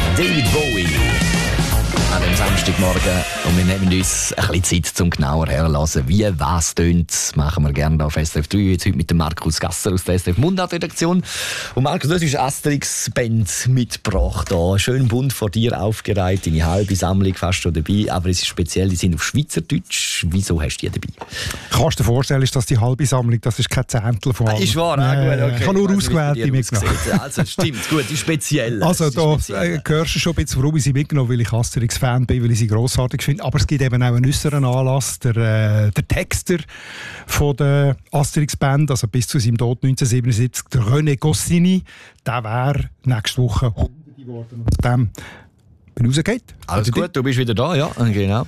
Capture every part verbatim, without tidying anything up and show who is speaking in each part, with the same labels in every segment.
Speaker 1: David Bowie. An dem Samstagmorgen. Und wir nehmen uns ein bisschen Zeit, um genauer herzuhören, wie was tönt. Das machen wir gerne auf S R F drei. Jetzt heute mit dem Markus Gasser aus der S R F Mundart-Redaktion. Und Markus, du hast Asterix-Band mitgebracht. Hier. Schön bunt vor dir aufgereiht, deine halbe Sammlung fast schon dabei. Aber es ist speziell, die sind auf Schweizerdeutsch. Wieso hast du die dabei?
Speaker 2: Kannst du dir vorstellen, ist das die halbe Sammlung? Das ist kein Zehntel von allem.
Speaker 1: Ist wahr,
Speaker 2: ja,
Speaker 1: gut, okay.
Speaker 2: Ich habe nur ausgewählte mitgenommen.
Speaker 1: Also stimmt, gut, die speziell.
Speaker 2: Also da äh, hörst du schon ein bisschen, warum ich sie mitgenommen habe, weil ich Asterix-Fan bin, weil ich sie grossartig finde. Aber es gibt eben auch einen äußeren Anlass. Der, äh, der Texter von der Asterix-Band, also bis zu seinem Tod neunzehnhundertsiebenundsiebzig, der René Goscinny, der wäre nächste Woche hundert geworden. Und dem bin ich rausgegangen.
Speaker 1: Alles gut, du bist wieder da, ja, genau.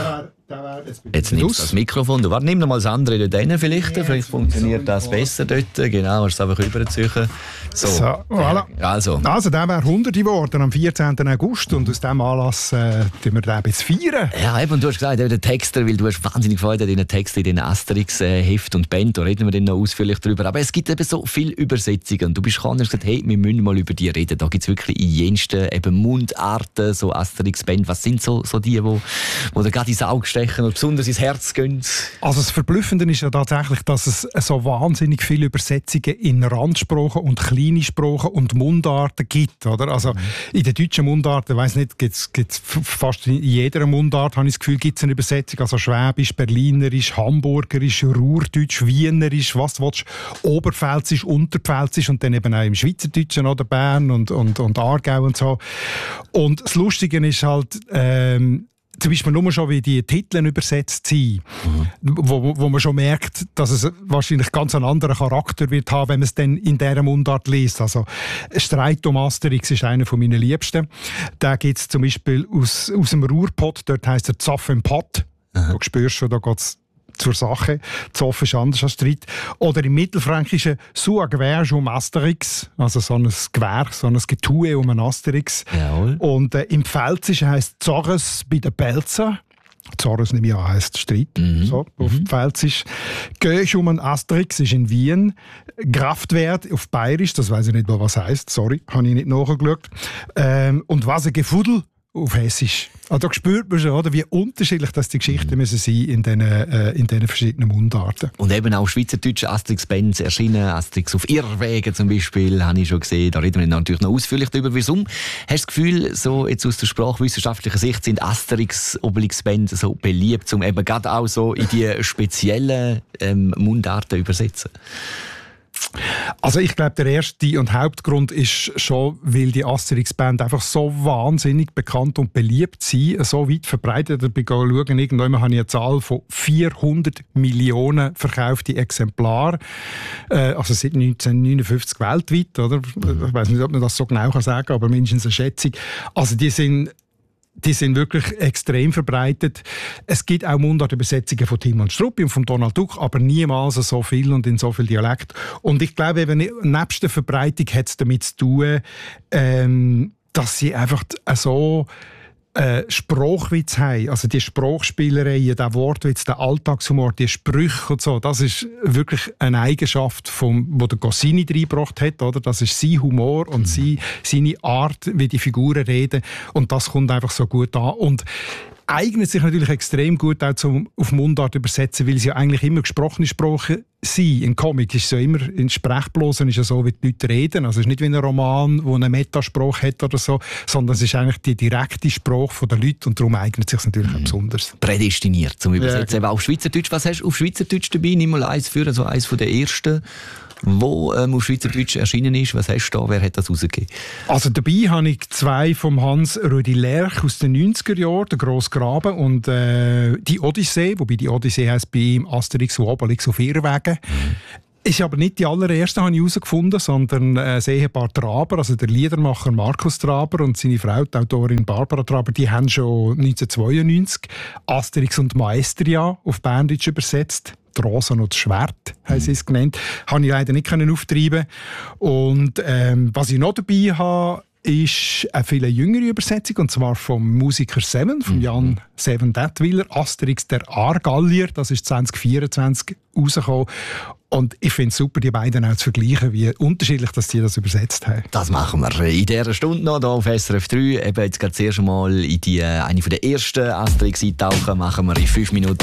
Speaker 1: Jetzt nimmst du das Mikrofon. Du, warte, nimm noch mal das andere dort hin, vielleicht. Ja, vielleicht funktioniert das besser dort. Genau, hast du es einfach rüberziehen. So,
Speaker 2: so voilà.
Speaker 1: Also,
Speaker 2: also der wäre hundert geworden am vierzehnten August und aus diesem Anlass äh, wir den jetzt feiern.
Speaker 1: Ja, eben, du hast gesagt, der Texter, weil du hast wahnsinnig Freude an diesen Texten in den Asterix-Heft und Band. Da reden wir dann noch ausführlich drüber. Aber es gibt eben so viele Übersetzungen. Du bist gekommen und hast gesagt, hey, wir müssen mal über die reden. Da gibt es wirklich in jensten eben Mundarten, so Asterix-Band. Was sind so, so die, wo, wo da gerade ins Auge stechen und besonders ins Herz gehen?
Speaker 2: Also das Verblüffende ist ja tatsächlich, dass es so wahnsinnig viele Übersetzungen in Randsprachen und kleine Sprachen und Mundarten gibt. Oder? Also mhm. in den deutschen Mundarten, weiss nicht, gibt's, gibt's fast in jeder Mundart, habe ich das Gefühl, gibt es eine Übersetzung. Also Schwäbisch, Berlinerisch, Hamburgerisch, Ruhrdeutsch, Wienerisch, was du willst, Oberpfälzisch, Unterpfälzisch und dann eben auch im Schweizerdeutschen oder Bern und, und, und Aargau und so. Und das Lustige ist halt, ähm, zum Beispiel nur schon, wie die Titel übersetzt sind, mhm. wo, wo man schon merkt, dass es wahrscheinlich ganz einen anderen Charakter wird haben, wenn man es dann in dieser Mundart liest. Also «Streit um Asterix» ist einer von meinen Liebsten. Da gibt es zum Beispiel aus, aus dem Ruhrpott, dort heisst er «Zaff im Pott». Mhm. Du spürst schon, da geht es zur Sache. Zoff ist anders als Streit. Oder im Mittelfränkischen «So ein Gewehr um Asterix», also so ein Gewehr, so ein Getue um einen Asterix.
Speaker 1: Jawohl.
Speaker 2: Und äh, im Pfälzischen heisst «Zorres bei den Pelzer». Zorres nehme ich an, heisst Streit. Mhm. So, auf mhm. Pfälzisch. «Göch um einen Asterix» ist in Wien. «Kraftwert» auf Bayerisch, das weiss ich nicht, was heisst. Sorry, habe ich nicht nachgeschaut. Ähm, und «Was ein Gefudel» auf Hessisch. Also da spürt man schon, oder, wie unterschiedlich das die Geschichten mhm. müssen sein in diesen äh, in diesen verschiedenen Mundarten.
Speaker 1: Und eben auch schweizerdeutsche Asterix-Bands erschienen, Asterix auf Irrwegen zum Beispiel, habe ich schon gesehen. Da reden wir natürlich noch ausführlich darüber. Wieso hast du das Gefühl, so jetzt aus der sprachwissenschaftlichen Sicht sind Asterix-Obelix-Bands so beliebt, um eben gerade auch so in die speziellen ähm, Mundarten übersetzen?
Speaker 2: Also ich glaube, der erste und Hauptgrund ist schon, weil die Asterix-Band einfach so wahnsinnig bekannt und beliebt sind, so weit verbreitet. Ich bin schauen, irgendwann habe ich eine Zahl von vierhundert Millionen verkaufte Exemplare. Äh, also seit neunzehnhundertneunundfünfzig weltweit, oder? Ich weiß nicht, ob man das so genau sagen kann, aber mindestens eine Schätzung. Also die sind Die sind wirklich extrem verbreitet. Es gibt auch Mundartübersetzungen von Timon Struppi und von Donald Duck, aber niemals so viel und in so viel Dialekt. Und ich glaube, eben, nebst der Verbreitung hat es damit zu tun, ähm, dass sie einfach so äh, Sprachwitz haben. Also die Sprachspielereien, der Wortwitz, der Alltagshumor, die Sprüche und so, das ist wirklich eine Eigenschaft, vom, wo der Goscinny reingebracht hat. Oder? Das ist sein Humor und mhm. sein, seine Art, wie die Figuren reden. Und das kommt einfach so gut an. Und eignet sich natürlich extrem gut auch zum auf Mundart übersetzen, weil sie ja eigentlich immer gesprochene Sprache sind. In Comic ist es ja immer, in Sprechblosen ist ja so, wie die Leute reden. Also es ist nicht wie ein Roman, der eine Metasprache hat oder so, sondern es ist eigentlich die direkte Sprache der Leute und darum eignet es sich natürlich mhm. auch besonders.
Speaker 1: Prädestiniert zum Übersetzen. Ja, genau. Auf Schweizerdeutsch, was hast du auf Schweizerdeutsch dabei? Nimm mal eins für, also eins von der ersten, wo ähm, auf Schweizerdeutsch erschienen ist. Was hast du da? Wer hat das rausgegeben?
Speaker 2: Also dabei habe ich zwei vom Hans Rödi Lerch aus den neunziger Jahren, der Grosse Graben und äh, die Odyssee, wobei die Odyssee heisst bei ihm Asterix und Obelix auf Irrwegen. Mhm. Ist aber nicht die allererste, habe ich herausgefunden, sondern äh, das Ehepaar Traber, also der Liedermacher Markus Traber und seine Frau, die Autorin Barbara Traber, die haben schon neunzehnhundertzweiundneunzig Asterix und Maestria auf Berndeutsch übersetzt. Die Rosen und das Schwert, haben sie es genannt. Habe ich leider nicht auftreiben. Und ähm, was ich noch dabei habe, ist eine viel jüngere Übersetzung, und zwar vom Musiker Seven, von Jan Seven Detwiller, Asterix der Aargallier, das ist zwanzig vierundzwanzig rausgekommen. Und ich finde es super, die beiden auch zu vergleichen, wie unterschiedlich dass die das übersetzt haben.
Speaker 1: Das machen wir in dieser Stunde noch hier auf S R F drei. Eben jetzt gerade zuerst mal in die, eine der ersten Asterix eintauchen, machen wir in fünf Minuten